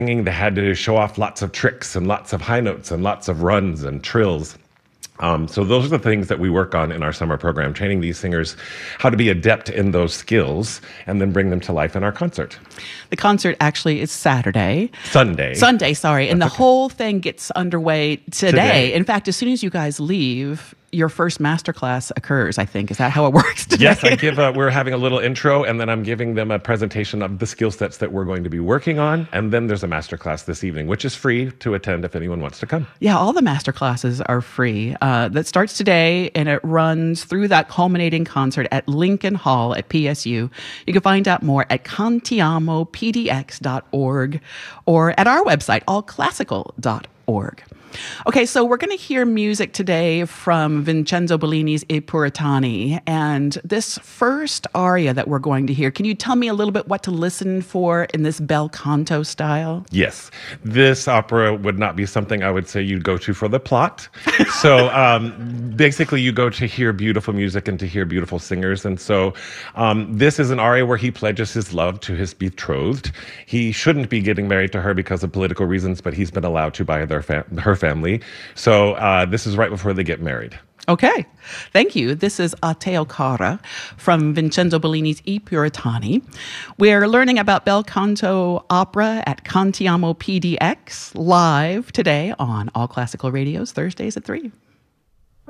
They had to show off lots of tricks and lots of high notes and lots of runs and trills. So those are the things that we work on in our summer program, training these singers how to be adept in those skills and then bring them to life in our concert. The concert actually is Sunday, sorry. And the whole thing gets underway today. In fact, as soon as you guys leave, your first masterclass occurs, I think. Is that how it works today? Yes, we're having a little intro, and then I'm giving them a presentation of the skill sets that we're going to be working on. And then there's a masterclass this evening, which is free to attend if anyone wants to come. Yeah, all the masterclasses are free. That starts today, and it runs through that culminating concert at Lincoln Hall at PSU. You can find out more at cantiamopdx.org or at our website, allclassical.org. Okay, so we're going to hear music today from Vincenzo Bellini's I Puritani. And this first aria that we're going to hear, can you tell me a little bit what to listen for in this bel canto style? Yes. This opera would not be something I would say you'd go to for the plot. So basically you go to hear beautiful music and to hear beautiful singers. And so this is an aria where he pledges his love to his betrothed. He shouldn't be getting married to her because of political reasons, but he's been allowed to by her family. So this is right before they get married. Okay. Thank you. This is A Teo Cara from Vincenzo Bellini's I Puritani. We're learning about bel canto opera at Cantiamo PDX live today on All Classical Radio's Thursdays at 3.